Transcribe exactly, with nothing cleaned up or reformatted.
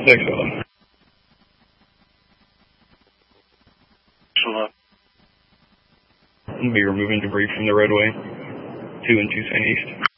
six of them. We'll be removing debris from the roadway, two and two Saint East.